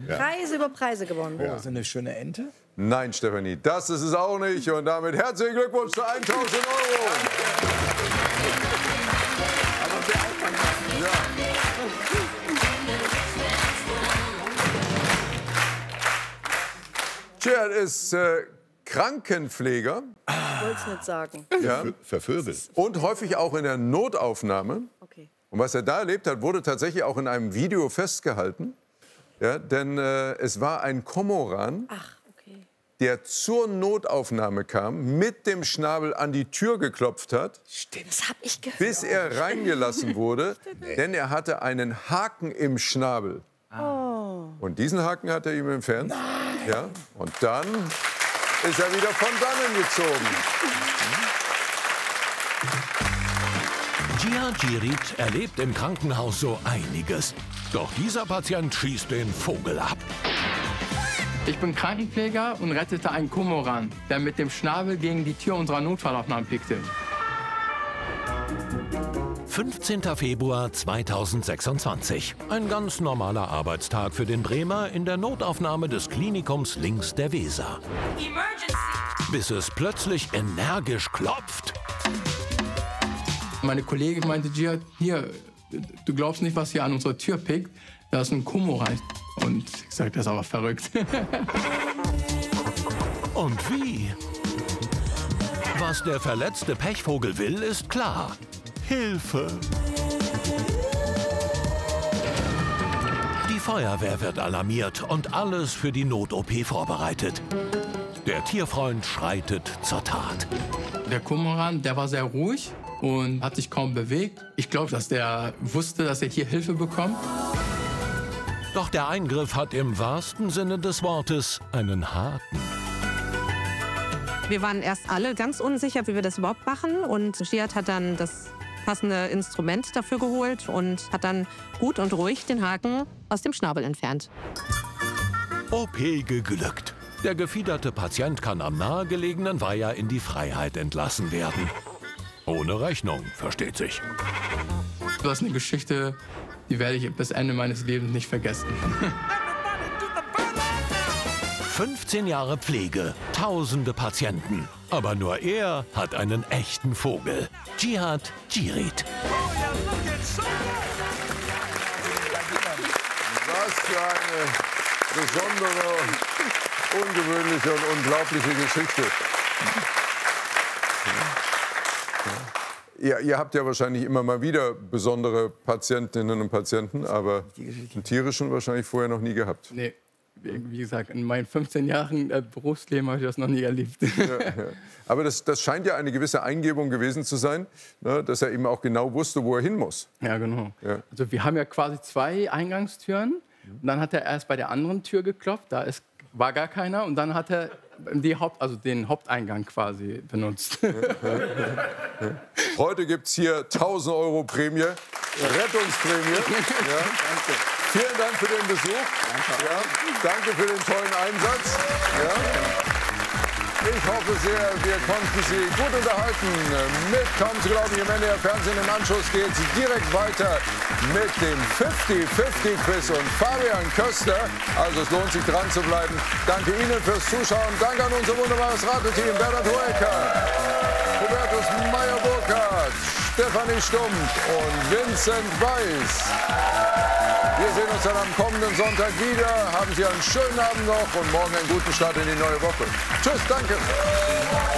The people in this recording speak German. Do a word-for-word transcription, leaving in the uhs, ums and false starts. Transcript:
Preise über Preise gewonnen. Oh, so eine schöne Ente? Nein, Stefanie, das ist es auch nicht. Und damit herzlichen Glückwunsch zu tausend Euro. Aber sehr aufwandhaft. Ja. Gerhard ist äh, Krankenpfleger. Ich wollte es nicht sagen. Ja. Vervögelt. Und häufig auch in der Notaufnahme. Okay. Und was er da erlebt hat, wurde tatsächlich auch in einem Video festgehalten. Ja, denn äh, es war ein Kormoran, Ach, okay. der zur Notaufnahme kam, mit dem Schnabel an die Tür geklopft hat, Stimmt. Das habe ich gehört. bis er reingelassen wurde, denn er hatte einen Haken im Schnabel. Oh. Und diesen Haken hat er ihm entfernt. Ja, und dann ist er wieder von dannen gezogen. Gerhard Girit erlebt im Krankenhaus so einiges. Doch dieser Patient schießt den Vogel ab. Ich bin Krankenpfleger und rettete einen Kormoran, der mit dem Schnabel gegen die Tür unserer Notfallaufnahme pickte. fünfzehnter Februar zweitausendsechsundzwanzig. Ein ganz normaler Arbeitstag für den Bremer in der Notaufnahme des Klinikums links der Weser. Emergency! Bis es plötzlich energisch klopft. Meine Kollegin meinte, Gerhard, hier, du glaubst nicht, was hier an unserer Tür pickt. Da ist ein Kormoran. Und ich sagte, das ist aber verrückt. Und wie? Was der verletzte Pechvogel will, ist klar. Hilfe! Die Feuerwehr wird alarmiert und alles für die Not-O P vorbereitet. Der Tierfreund schreitet zur Tat. Der Kormoran, der war sehr ruhig und hat sich kaum bewegt. Ich glaube, dass der wusste, dass er hier Hilfe bekommt. Doch der Eingriff hat im wahrsten Sinne des Wortes einen Haken. Wir waren erst alle ganz unsicher, wie wir das überhaupt machen. Und Gerhard hat dann das passende Instrument dafür geholt und hat dann gut und ruhig den Haken aus dem Schnabel entfernt. O P geglückt. Der gefiederte Patient kann am nahegelegenen Weiher in die Freiheit entlassen werden. Ohne Rechnung, versteht sich. Das ist eine Geschichte, die werde ich bis Ende meines Lebens nicht vergessen. fünfzehn Jahre Pflege, tausende Patienten. Aber nur er hat einen echten Vogel. Gerhard Girit. Was für eine besondere, ungewöhnliche und unglaubliche Geschichte. Ja, ihr habt ja wahrscheinlich immer mal wieder besondere Patientinnen und Patienten, aber einen tierischen wahrscheinlich vorher noch nie gehabt. Nee, wie gesagt, in meinen fünfzehn Jahren äh, Berufsleben habe ich das noch nie erlebt. Ja, ja. Aber das, das scheint ja eine gewisse Eingebung gewesen zu sein, ne, dass er eben auch genau wusste, wo er hin muss. Ja, genau. Ja. Also wir haben ja quasi zwei Eingangstüren. Und dann hat er erst bei der anderen Tür geklopft, da ist, war gar keiner. Und dann hat er die Haupt, also den Haupteingang quasi benutzt. Heute gibt es hier tausend Euro Prämie, Rettungsprämie. Ja. Danke. Vielen Dank für den Besuch. Danke. Ja, danke für den tollen Einsatz. Ja. Ich hoffe sehr, wir konnten Sie gut unterhalten. Mit Kaum zu glauben, im N D R Fernsehen. Im Anschluss geht es direkt weiter mit dem fünfzig fünfzig Quiz und Fabian Köster. Also es lohnt sich dran zu bleiben. Danke Ihnen fürs Zuschauen. Danke an unser wunderbares Rateteam. Bernhard Hoeker, Hubertus Meyer-Burkhardt, Stefanie Stumpf und Vincent Weiß. Wir sehen uns dann am kommenden Sonntag wieder. Haben Sie einen schönen Abend noch und morgen einen guten Start in die neue Woche. Tschüss, danke.